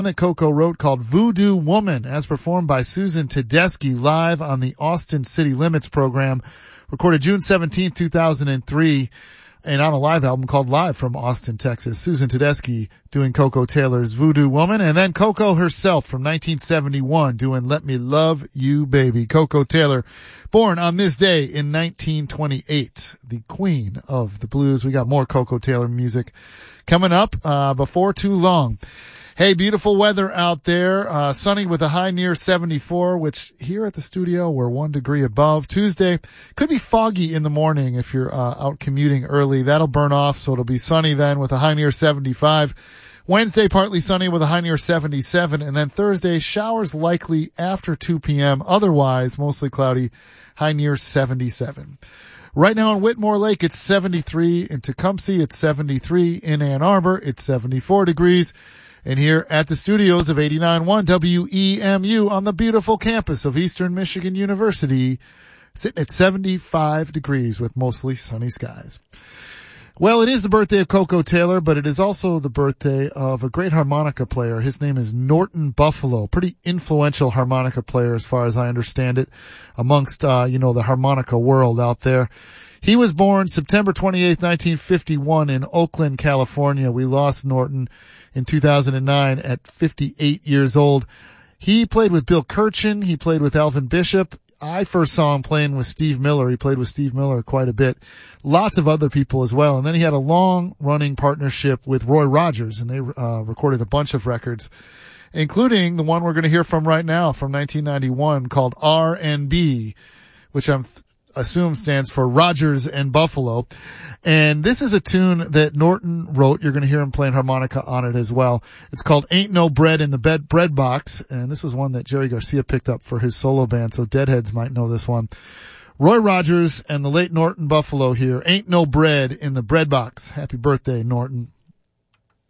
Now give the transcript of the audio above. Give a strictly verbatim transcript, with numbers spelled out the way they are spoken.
that Coco wrote called Voodoo Woman, as performed by Susan Tedeschi live on the Austin City Limits program, recorded June seventeenth, two thousand three, and on a live album called Live from Austin, Texas. Susan Tedeschi doing Coco Taylor's Voodoo Woman, and then Coco herself from nineteen seventy-one doing Let Me Love You Baby. Coco Taylor, born on this day in nineteen twenty-eight, the queen of the blues. We got more Coco Taylor music coming up uh before too long. Hey, beautiful weather out there. Uh, sunny with a high near seventy-four, which here at the studio we're one degree above. Tuesday could be foggy in the morning if you're uh, out commuting early. That'll burn off, so it'll be sunny then with a high near seventy-five. Wednesday, partly sunny with a high near seventy-seven. And then Thursday, showers likely after two p.m. Otherwise, mostly cloudy, high near seventy-seven. Right now in Whitmore Lake, it's seventy-three. In Tecumseh, it's seventy-three. In Ann Arbor, it's seventy-four degrees. And here at the studios of eighty-nine point one W E M U on the beautiful campus of Eastern Michigan University, sitting at seventy-five degrees with mostly sunny skies. Well, it is the birthday of Coco Taylor, but it is also the birthday of a great harmonica player. His name is Norton Buffalo, pretty influential harmonica player as far as I understand it amongst, uh, you know, the harmonica world out there. He was born September twenty-eighth, nineteen fifty-one in Oakland, California. We lost Norton in two thousand nine at fifty-eight years old. He played with Bill Kirchen. He played with Elvin Bishop. I first saw him playing with Steve Miller. He played with Steve Miller quite a bit. Lots of other people as well. And then he had a long-running partnership with Roy Rogers, and they uh, recorded a bunch of records, including the one we're going to hear from right now from nineteen ninety-one called R and B, which I'm th- assume stands for Rogers and Buffalo. And this is a tune that Norton wrote. You're going to hear him playing harmonica on it as well. It's called Ain't No Bread in the Bed Bread Box. And this was one that Jerry Garcia picked up for his solo band, so Deadheads might know this one. Roy Rogers and the late Norton Buffalo here. Ain't No Bread in the Bread Box. Happy birthday, Norton.